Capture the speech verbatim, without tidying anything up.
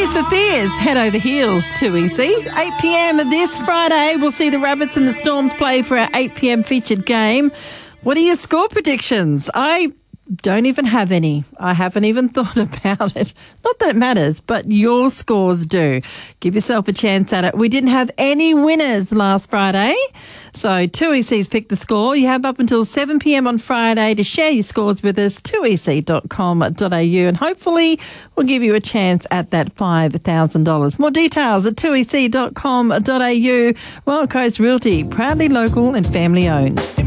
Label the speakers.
Speaker 1: Tears for Fears, head over heels to E C. eight p.m. this Friday, we'll see the Rabbits and the Storms play for our eight p.m. featured game. What are your score predictions? I don't even have any. I haven't even thought about it. Not that it matters, but your scores do. Give yourself a chance at it. We didn't have any winners last Friday, so two E C's picked the score. You have up until seven p.m. on Friday to share your scores with us, two e c dot com dot a u, and hopefully we'll give you a chance at that five thousand dollars. More details at two e c dot com dot a u. Royal Coast Realty, proudly local and family owned.